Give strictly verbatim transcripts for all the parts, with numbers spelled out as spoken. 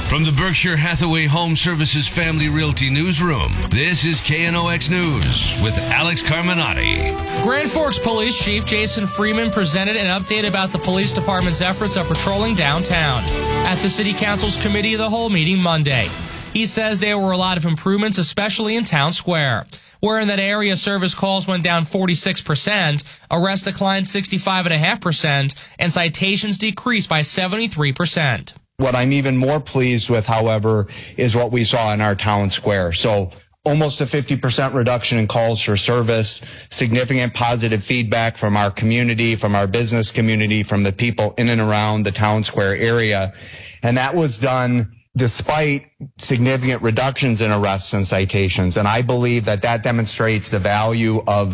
From the Berkshire Hathaway Home Services Family Realty Newsroom, this is K N O X News with Alex Carminati. Grand Forks Police Chief Jason Freeman presented an update about the police department's efforts of patrolling downtown at the City Council's Committee of the Whole meeting Monday. He says there were a lot of improvements, especially in Town Square, where in that area service calls went down forty-six percent, arrests declined sixty-five point five percent, and citations decreased by seventy-three percent. What I'm even more pleased with, however, is what we saw in our town square. So almost a fifty percent reduction in calls for service, significant positive feedback from our community, from our business community, from the people in and around the town square area. And that was done despite significant reductions in arrests and citations. And I believe that that demonstrates the value of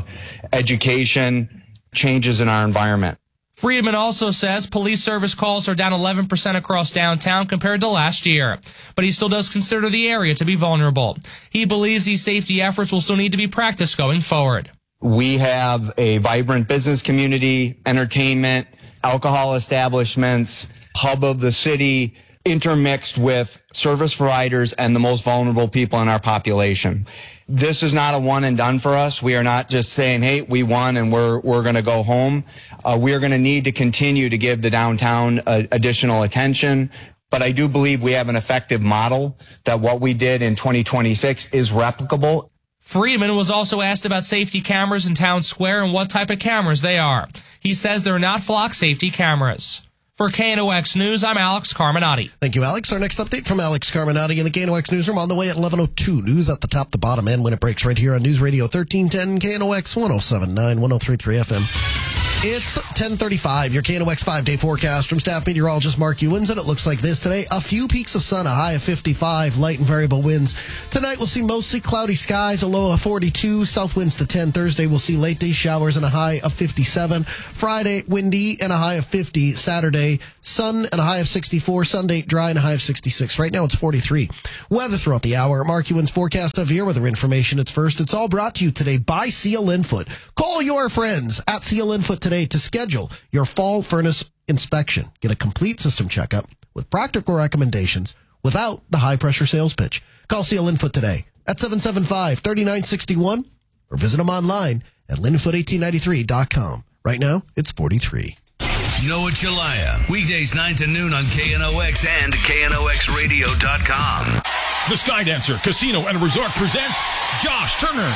education, changes in our environment. Friedman also says police service calls are down eleven percent across downtown compared to last year, but he still does consider the area to be vulnerable. He believes these safety efforts will still need to be practiced going forward. We have a vibrant business community, entertainment, alcohol establishments, hub of the city, intermixed with service providers and the most vulnerable people in our population. This is not a one and done for us. We are not just saying, hey, we won and we're we're going to go home. Uh, we are going to need to continue to give the downtown uh, additional attention. But I do believe we have an effective model that what we did in twenty twenty-six is replicable. Friedman was also asked about safety cameras in Town Square and what type of cameras they are. He says they're not flock safety cameras. For K N O X News, I'm Alex Carminati. Thank you, Alex. Our next update from Alex Carminati in the K N O X Newsroom on the way at eleven oh two. News at the top, the bottom, and when it breaks right here on News Radio thirteen ten, K N O X one oh seven point nine, one oh three point three F M. It's ten thirty-five, your K N O X five-day forecast from staff meteorologist Mark Ewins, and it looks like this today. A few peaks of sun, a high of fifty-five, light and variable winds. Tonight we'll see mostly cloudy skies, a low of forty-two, south winds to ten. Thursday we'll see late day showers and a high of fifty-seven. Friday, windy and a high of fifty. Saturday, sun and a high of sixty-four. Sunday, dry and a high of sixty-six. Right now it's forty-three. Weather throughout the hour. Mark Ewins' forecast of your weather information. It's first. It's all brought to you today by Seal Infoot. Call your friends at Seal Infoot today to schedule your fall furnace inspection. Get a complete system checkup with practical recommendations without the high-pressure sales pitch. Call Seal Infoot today at seven seven five, three nine six one or visit them online at linfoot eighteen ninety-three dot com. Right now, it's forty-three. Noah Chalaya, weekdays nine to noon on K N O X and K N O X radio dot com. The Skydancer Casino and Resort presents Josh Turner.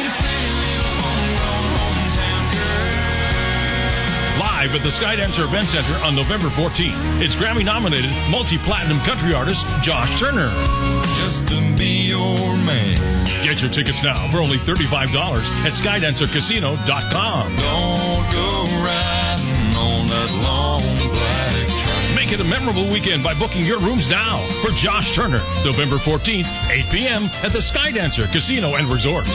Live at the Skydancer Event Center on November fourteenth. It's Grammy-nominated multi-platinum country artist Josh Turner. Just to be your man. Get your tickets now for only thirty-five dollars at skydancer casino dot com. Don't go riding on that long black train. Make it a memorable weekend by booking your rooms now for Josh Turner, November fourteenth, eight p.m. at the Skydancer Casino and Resort.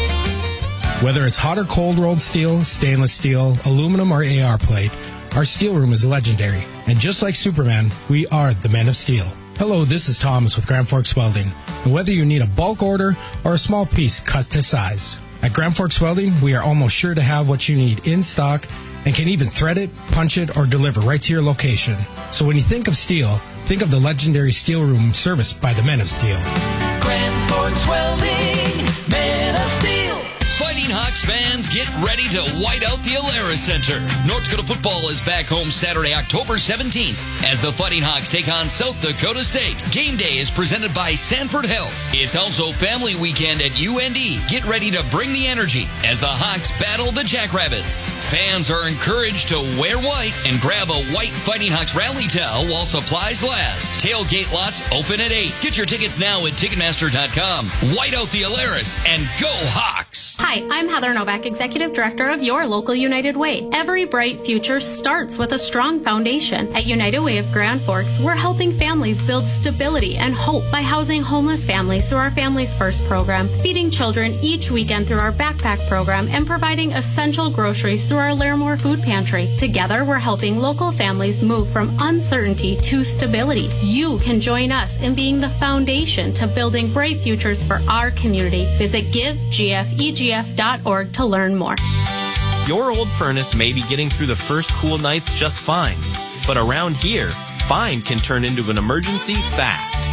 Whether it's hot or cold rolled steel, stainless steel, aluminum, or A R plate, our steel room is legendary. And just like Superman, we are the Men of Steel. Hello, this is Thomas with Grand Forks Welding. And whether you need a bulk order or a small piece cut to size, at Grand Forks Welding, we are almost sure to have what you need in stock and can even thread it, punch it, or deliver right to your location. So when you think of steel, think of the legendary steel room serviced by the Men of Steel. Grand Forks Welding, Men of Steel. Fighting Hawks fans, get ready to white out the Alara Center. North Dakota football is back home Saturday, October seventeenth, as the Fighting Hawks take on South Dakota State. Game day is presented by Sanford Health. It's also family weekend at U N D. Get ready to bring the energy as the Hawks battle the Jackrabbits. Fans are encouraged to wear white and grab a white Fighting Hawks rally towel while supplies last. Tailgate lots open at eight. Get your tickets now at ticketmaster dot com. White out the Alaris and go Hawks! Hi, I'm Heather Novak, Executive Director of your local United Way. Every bright future starts with a strong foundation. At United Way of Grand Forks, we're helping families build stability and hope by housing homeless families through our Families First program, feeding children each weekend through our backpack program, and providing essential groceries through our Larimore Food Pantry. Together, we're helping local families move from uncertainty to stability. You can join us in being the foundation to building bright futures for our community. Visit give g f e g f dot org to learn more. Your old furnace may be getting through the first cool nights just fine, but around here, fine can turn into an emergency fast.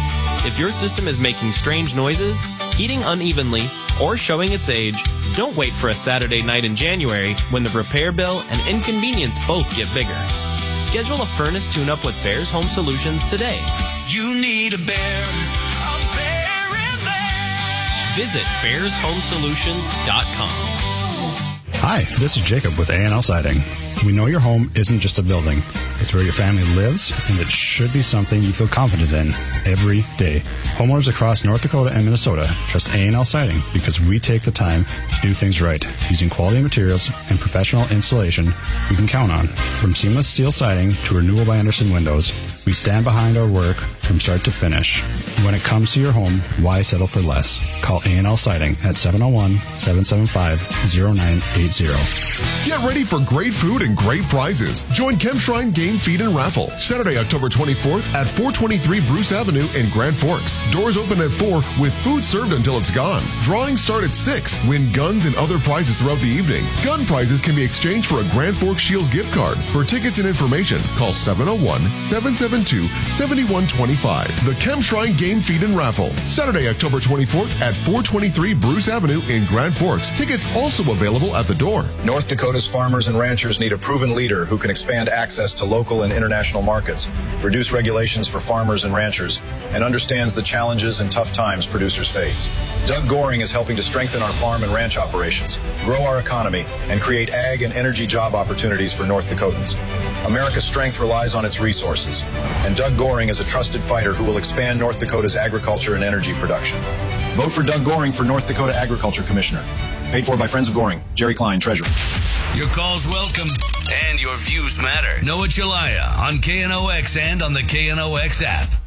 If your system is making strange noises, heating unevenly, or showing its age, don't wait for a Saturday night in January when the repair bill and inconvenience both get bigger. Schedule a furnace tune-up with Bears Home Solutions today. You need a bear, a bear in there. Visit bears home solutions dot com. Hi, this is Jacob with A and L Siding. We know your home isn't just a building. It's where your family lives, and it should be something you feel confident in every day. Homeowners across North Dakota and Minnesota trust A and L Siding because we take the time to do things right, using quality materials and professional installation you can count on. From seamless steel siding to renewal by Andersen windows, we stand behind our work from start to finish. When it comes to your home, why settle for less? Call A and L Siding at seven oh one, seven seven five, oh nine eight oh. Get ready for great food and great prizes. Join Chemshrine Game Feed and Raffle Saturday, October twenty-fourth at four twenty-three Bruce Avenue in Grand Forks. Doors open at four with food served until it's gone. Drawings start at six. Win guns and other prizes throughout the evening. Gun prizes can be exchanged for a Grand Forks Shields gift card. For tickets and information, call seven oh one, seven seven two, seven one two five. The Chemshrine Game Feed and Raffle Saturday, October twenty-fourth at four twenty-three Bruce Avenue in Grand Forks. Tickets also available at the door. North Dakota's farmers and ranchers need a proven leader who can expand access to local and international markets, reduce regulations for farmers and ranchers, and understands the challenges and tough times producers face. Doug Goring is helping to strengthen our farm and ranch operations, grow our economy, and create ag and energy job opportunities for North Dakotans. America's strength relies on its resources, and Doug Goring is a trusted fighter who will expand North Dakota's agriculture and energy production. Vote for Doug Goring for North Dakota Agriculture Commissioner. Paid for by Friends of Goring. Jerry Klein, Treasurer. Your call's welcome, and your views matter. Noah Chelaya on K N O X and on the K N O X app.